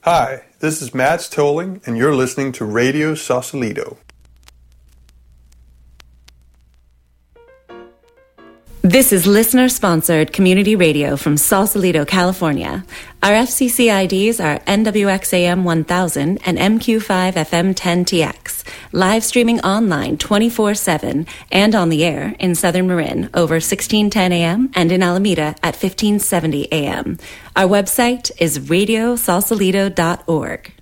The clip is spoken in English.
Hi, this is Matt Tolling, and you're listening to Radio Sausalito. This is listener-sponsored community radio from Sausalito, California. Our FCC IDs are NWXAM 1000 and MQ5FM10TX. Live streaming online 24/7 and on the air in Southern Marin over 1610 AM and in Alameda at 1570 AM. Our website is radiosausalito.org.